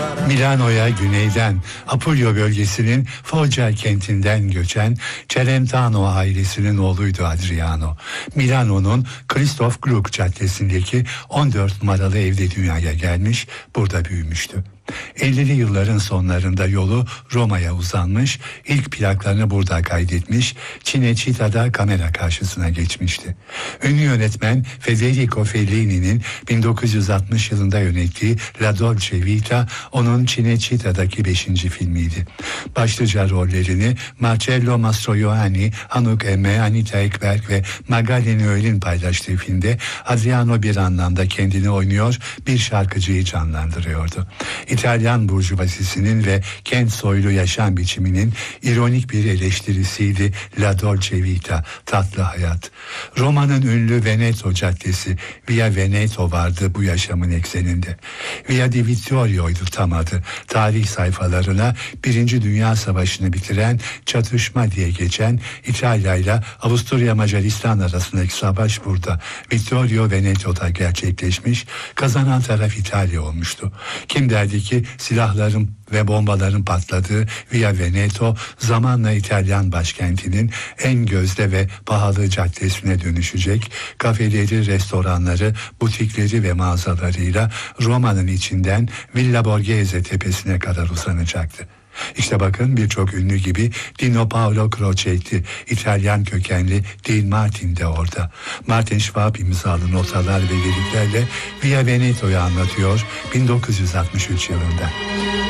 Milano'ya güneyden Apulyo bölgesinin Foggia kentinden göçen Celentano ailesinin oğluydu Adriano. Milano'nun Christoph Gluck caddesindeki 14 numaralı evde dünyaya gelmiş, burada büyümüştü. 50'li yılların sonlarında yolu Roma'ya uzanmış, ilk plaklarını burada kaydetmiş, Cinecittà'da kamera karşısına geçmişti. Ünlü yönetmen Federico Fellini'nin 1960 yılında yönettiği La Dolce Vita onun Cinecittà'daki 5. filmiydi. Başlıca rollerini Marcello Mastroianni, Anouk Aimée, Anita Ekberg ve Magalene Öl'ün paylaştığı filmde Adriano bir anlamda kendini oynuyor, bir şarkıcıyı canlandırıyordu. İtalyan burjuvazisinin ve kent soylu yaşam biçiminin ironik bir eleştirisiydi La Dolce Vita, tatlı hayat. Roma'nın ünlü Veneto caddesi, Via Veneto vardı bu yaşamın ekseninde. Via di Vittorio'ydu tam adı. Tarih sayfalarına Birinci Dünya Savaşı'nı bitiren çatışma diye geçen İtalya ile Avusturya Macaristan arasındaki savaş burada, Vittorio Veneto'da gerçekleşmiş, kazanan taraf İtalya olmuştu. Kim derdi ki silahların ve bombaların patladığı Via Veneto zamanla İtalyan başkentinin en gözde ve pahalı caddesine dönüşecek, kafeleri, restoranları, butikleri ve mağazalarıyla Roma'nın içinden Villa Borghese tepesine kadar uzanacaktı. İşte bakın birçok ünlü gibi Dino Paolo Crocetti, İtalyan kökenli Dean Martin de orada. Martin Schwab imzalı notalar ve liriklerle Via Veneto'yu anlatıyor 1963 yılında.